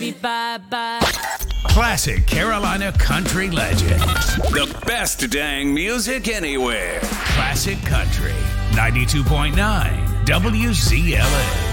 me bye-bye. Classic Carolina country legends. The best dang music anywhere. Classic Country 92.9 WZLA.